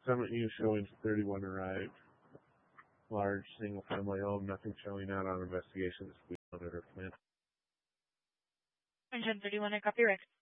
Summit News showing 31 arrived. Large single-family home, nothing showing out on investigation. We monitor plan. Engine 31, I copy Rick.